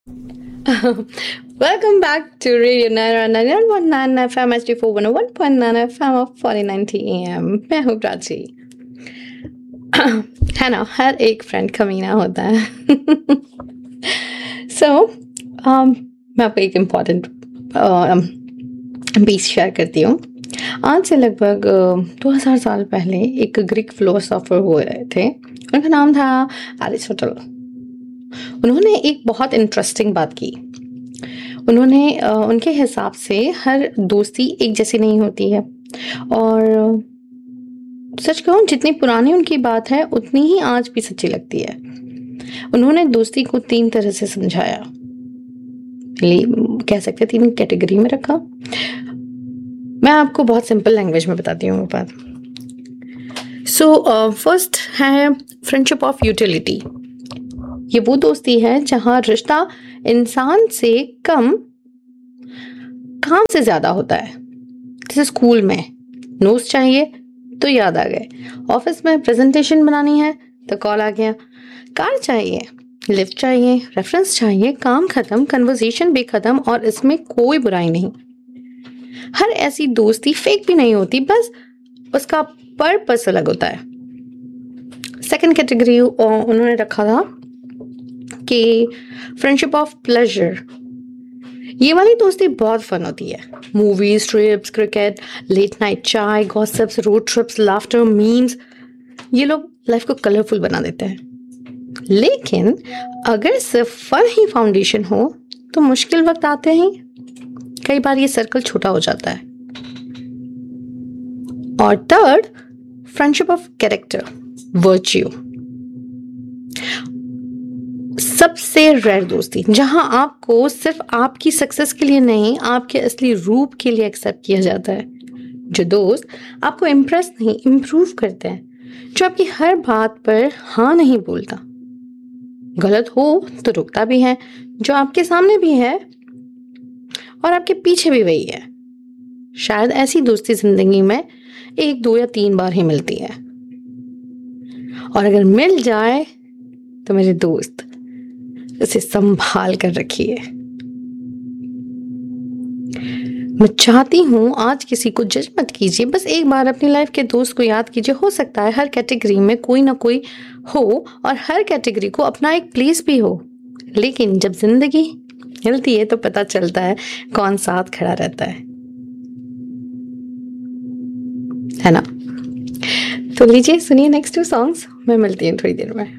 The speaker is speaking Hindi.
Welcome back to Radio Naira 91.9 FM HD4 101.9 FM of 4090 AM. मैं हूँ प्राची। है ना, हर एक फ्रेंड कमीना होता है। मैं आपको एक इम्पॉर्टेंट पीस शेयर करती हूँ। आज से लगभग 2000 साल पहले एक ग्रीक फिलोसोफर हुए थे, उनका नाम था एरिस्टोटल। उन्होंने एक बहुत इंटरेस्टिंग बात की। उन्होंने उनके हिसाब से हर दोस्ती एक जैसी नहीं होती है, और सच कहूँ जितनी पुरानी उनकी बात है उतनी ही आज भी सच्ची लगती है। उन्होंने दोस्ती को 3 तरह से समझाया, कह सकते 3 कैटेगरी में रखा। मैं आपको बहुत सिंपल लैंग्वेज में बताती हूँ बात। फर्स्ट है फ्रेंडशिप ऑफ यूटिलिटी। ये वो दोस्ती है जहां रिश्ता इंसान से कम काम से ज्यादा होता है। जैसे स्कूल में नोट्स चाहिए तो याद आ गए, ऑफिस में प्रेजेंटेशन बनानी है तो कॉल आ गया, कार चाहिए, लिफ्ट चाहिए, रेफरेंस चाहिए, काम खत्म, कन्वर्सेशन भी खत्म, और इसमें कोई बुराई नहीं। हर ऐसी दोस्ती फेक भी नहीं होती, बस उसका पर्पस अलग होता है। सेकंड कैटेगरी उन्होंने रखा था कि फ्रेंडशिप ऑफ प्लेजर। ये वाली दोस्ती बहुत फन होती है। Movies, trips, cricket, late night चाय, gossips, road trips, laughter, memes, ये लोग लाइफ को कलरफुल बना देते हैं। लेकिन अगर सिर्फ फन ही फाउंडेशन हो तो मुश्किल वक्त आते हैं कई बार ये सर्कल छोटा हो जाता है। और third, friendship of character, virtue. सबसे रेयर दोस्ती जहां आपको सिर्फ आपकी सक्सेस के लिए नहीं, आपके असली रूप के लिए एक्सेप्ट किया जाता है। जो दोस्त आपको इम्प्रेस नहीं, इम्प्रूव करते हैं। जो आपकी हर बात पर हाँ नहीं बोलता, गलत हो तो रुकता भी है, जो आपके सामने भी है और आपके पीछे भी वही है। शायद ऐसी दोस्ती जिंदगी में 1, 2 या 3 बार ही मिलती है, और अगर मिल जाए तो मेरे दोस्त उसे संभाल कर रखिए। मैं चाहती हूं आज किसी को जज मत कीजिए, बस एक बार अपनी लाइफ के दोस्त को याद कीजिए। हो सकता है हर कैटेगरी में कोई ना कोई हो, और हर कैटेगरी को अपना एक प्लेस भी हो, लेकिन जब जिंदगी हिलती है तो पता चलता है कौन साथ खड़ा रहता है ना। तो लीजिए सुनिए नेक्स्ट 2 सॉन्ग्स। मैं मिलती हूँ थोड़ी देर में।